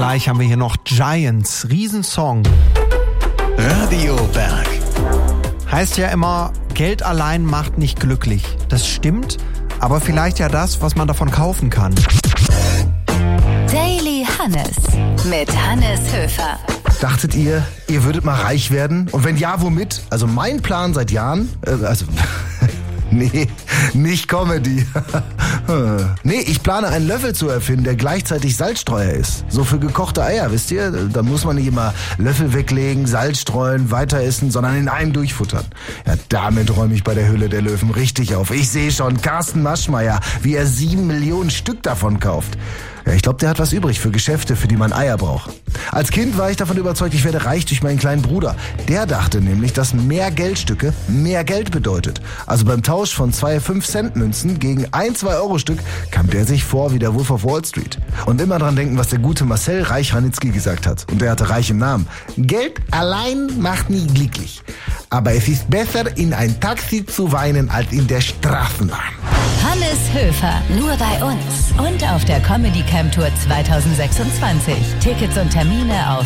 gleich haben wir hier noch Giants, Riesensong. Radio Berg. Heißt ja immer, Geld allein macht nicht glücklich. Das stimmt, aber vielleicht ja das, was man davon kaufen kann. Daily Hannes mit Hannes Höfer. Dachtet ihr, ihr würdet mal reich werden? Und wenn ja, womit? Also mein Plan seit Jahren, nee, nicht Comedy. Nee, ich plane einen Löffel zu erfinden, der gleichzeitig Salzstreuer ist. So für gekochte Eier, wisst ihr? Da muss man nicht immer Löffel weglegen, Salz streuen, weiter essen, sondern in einem durchfuttern. Ja, damit räume ich bei der Höhle der Löwen richtig auf. Ich sehe schon Carsten Maschmeyer, wie er 7 Millionen Stück davon kauft. Ja, ich glaube, der hat was übrig für Geschäfte, für die man Eier braucht. Als Kind war ich davon überzeugt, ich werde reich durch meinen kleinen Bruder. Der dachte nämlich, dass mehr Geldstücke mehr Geld bedeutet. Also beim Tausch von 2 5-Cent-Münzen gegen ein 2-Euro-Stück kam der sich vor wie der Wolf of Wall Street. Und immer dran denken, was der gute Marcel Reich-Ranitzky gesagt hat. Und der hatte Reich im Namen. Geld allein macht nie glücklich. Aber es ist besser, in ein Taxi zu weinen, als in der Straßenbahn. Hannes Höfer, nur bei uns und auf der Comedy Camp Tour 2026. Tickets und Termine auf